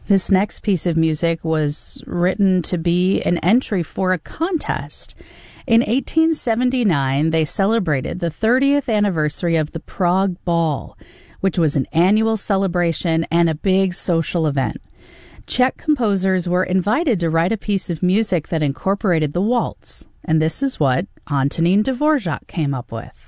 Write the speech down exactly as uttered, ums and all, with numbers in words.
This next piece of music was written to be an entry for a contest. In eighteen seventy-nine, they celebrated the thirtieth anniversary of the Prague Ball, which was an annual celebration and a big social event. Czech composers were invited to write a piece of music that incorporated the waltz, and this is what Antonín Dvořák came up with.